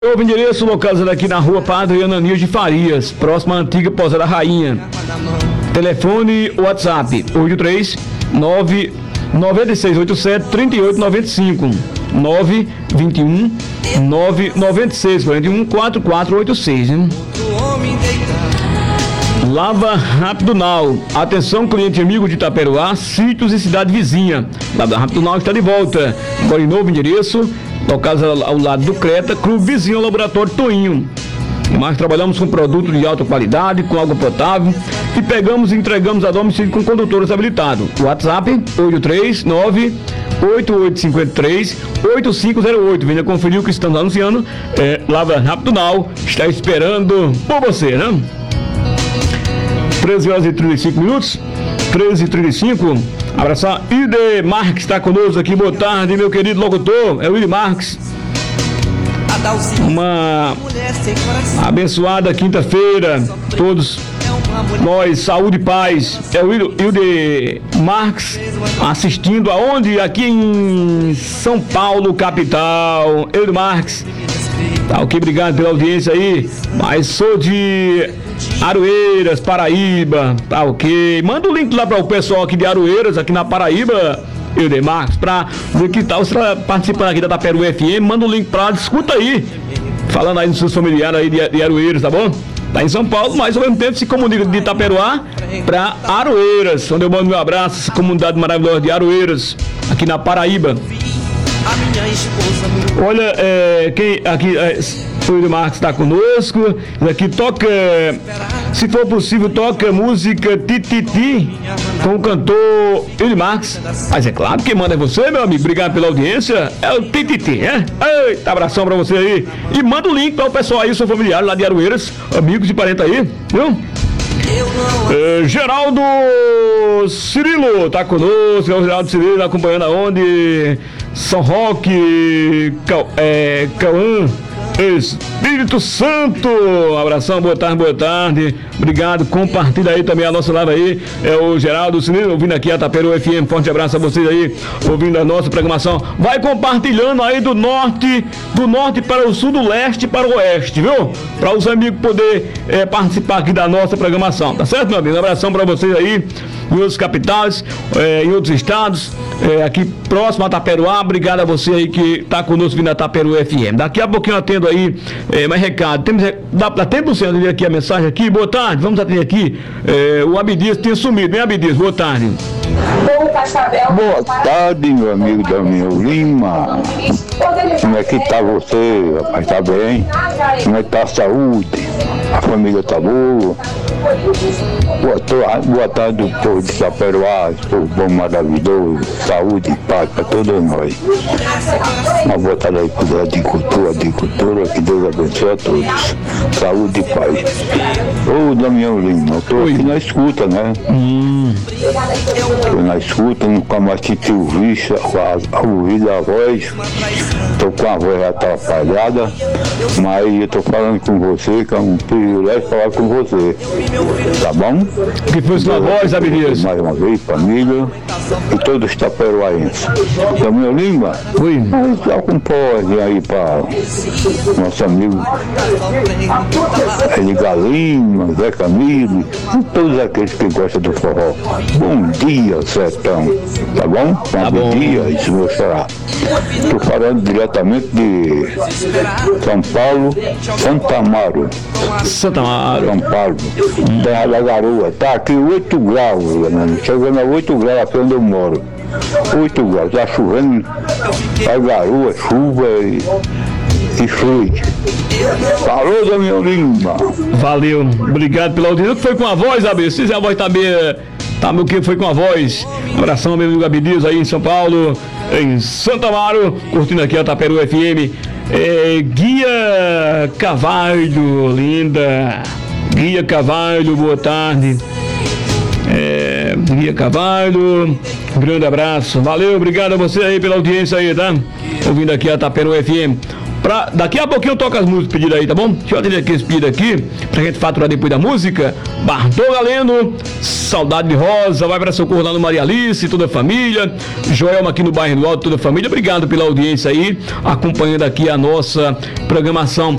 Novo endereço localizado aqui na rua Padre Ananias de Farias, próxima à antiga Pousada Rainha. Telefone WhatsApp 839 9687 3895 921 996 41 4486, hein? Lava Rápido Now. Atenção, cliente amigo de Itaperuá, sítios e cidade vizinha. Lava Rápido Now está de volta. Agora em novo endereço, localizado ao lado do Creta, clube vizinho ao Laboratório Toinho. Mas trabalhamos com produtos de alta qualidade, com água potável e pegamos e entregamos a domicílio com condutores habilitados. WhatsApp 839 8853 8508. Venha conferir o que estamos anunciando. Lava Rápido Now está esperando por você, né? 13 horas e 35 minutos. 13h35. Abraçar Ide Marques, está conosco aqui. Boa tarde, meu querido locutor. É o Ide Marques. Uma abençoada quinta-feira. Todos nós, saúde e paz. É o Ide Marques assistindo aonde? Aqui em São Paulo, capital. Ide Marques. Tá ok, obrigado pela audiência aí. Mas sou de Aroeiras, Paraíba, tá ok. Manda o link lá para o pessoal aqui de Aroeiras, aqui na Paraíba, Eude Marcos, pra ver que tal. Você tá participando aqui da Taperu FM, manda o link pra lá, escuta aí. Falando aí dos seus familiares aí de Aroeiras, tá bom? Tá em São Paulo, mas ao mesmo tempo se comunica de Itaperuá pra Aroeiras, onde eu mando meu abraço, essa comunidade maravilhosa de Aroeiras, aqui na Paraíba. Olha, quem aqui. O Eude Marques está conosco. Aqui toca, se for possível, toca música Tititi com o cantor Eude Marques. Mas é claro que manda é você, meu amigo. Obrigado pela audiência. É o Tititi, né? Eita, abração pra você aí. E manda o link para o pessoal aí, seu familiar lá de Aroeiras, amigos e parentes aí, viu? Geraldo Cirilo tá conosco. É o Geraldo Cirilo acompanhando aonde? São Roque, Cauã, Espírito Santo. Abração, boa tarde. Obrigado, compartilha aí também a nossa live aí. É o Geraldo Cirilo ouvindo aqui a Taperu FM. Forte abraço a vocês aí, ouvindo a nossa programação. Vai compartilhando aí do norte para o sul, do leste para o oeste, viu? Para os amigos poder participar aqui da nossa programação, tá certo, meu amigo? Um abração para vocês aí em outras capitais, em outros estados, aqui próximo a Itaperuá. Obrigado a você aí que tá conosco vindo da Taperu FM. Daqui a pouquinho eu atendo aí mais recado. Dá tempo, Luciano, de ler aqui a mensagem aqui? Boa tarde, vamos atender aqui. O Abdias tinha sumido, hein, Abdias? Boa tarde. Boa tarde, meu amigo Daniel Lima. Como é que tá você, rapaz? Tá bem? Como é que tá a saúde? A família tá boa? Boa tarde, povo de Itaperuá, povo bom, maravilhoso, saúde e paz para todos nós. Uma boa tarde aí para a agricultura, que Deus abençoe a todos. Saúde e paz. Ô, Damião Lima, eu tô aqui na escuta, né? Tô na escuta, nunca mais senti ouvido a voz. Tô com a voz atrapalhada, mas eu tô falando com você, que é um privilégio falar com você. Tá bom? Que foi sua voz, Abdias? Mais uma vez, família e todos os taperuaenses. Damião Lima? Oi. Dá com pode aí para nosso amigo Edgar Lima, Zé Camilo, todos aqueles que gostam do forró. Bom dia, sertão. Tá bom? Bom dia, isso vou chorar. Estou falando diretamente de São Paulo, Santa Amaro. São Paulo. Terra da Garoa. Tá aqui 8 graus, né? Chegando a 8 graus aqui onde eu moro. 8 graus. Tá chovendo a garoa, chuva e frio. Falou, Damião Lima. Valeu. Obrigado pela audiência. Que foi com a voz, Abdias? Se a voz tá bem... Tá, meu que foi com a voz. Abração, meu amigo Abdias aí em São Paulo, em Santa Amaro, curtindo aqui a Taperu FM. Guia Cavalho, linda. Guia Cavalho, boa tarde. Guia Cavalho, um grande abraço. Valeu, obrigado a você aí pela audiência aí, tá? Ouvindo aqui a Taperu FM. Daqui a pouquinho eu toco as músicas pedidas aí, tá bom? Deixa eu atender aqui esse pedido aqui, pra gente faturar depois da música. Bartô Galeno, Saudade de Rosa, vai pra Socorro lá no Maria Alice, toda a família. Joelma aqui no bairro do Alto, toda a família. Obrigado pela audiência aí, acompanhando aqui a nossa programação.